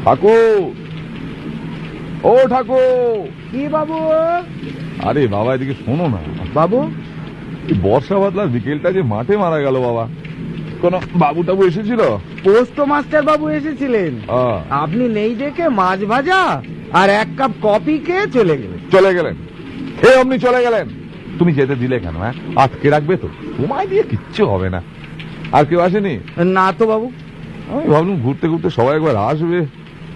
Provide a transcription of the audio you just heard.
ঠাকুর, ও ঠাকুর। কি বাবু? আরে বাবা এদিকে শোনো না বাবু, বর্ষা বাদলার বিকেলটা যে মাঠে মারা গেল বাবা, কোন বাবু টাবু এসেছিল? পোস্ট মাস্টার বাবু এসেছিলেন। আপনি নেই দেখে মাছ ভাজা আর 1 কাপ কফি খেয়ে চলে গেলেন। চলে গেলেন? খেয়ে অমনি চলে গেলেন? তুমি যেতে দিলে কেন? হ্যাঁ, আটকে রাখবে তো? তোমায় দিয়ে কিচ্ছু হবে না। আর কেউ আসেনি? না তো বাবু। আমি ভাবলাম ঘুরতে ঘুরতে সবাই একবার আসবে।